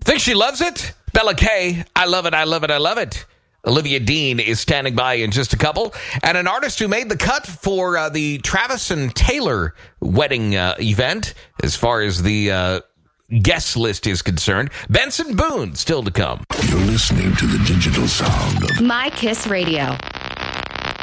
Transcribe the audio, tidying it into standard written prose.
Think she loves it? Bella Kay, I love it, I love it, I love it. Olivia Dean is standing by in just a couple. And an artist who made the cut for the Travis and Taylor wedding event, as far as the guest list is concerned, Benson Boone, still to come. You're listening to the digital sound of My Kiss Radio.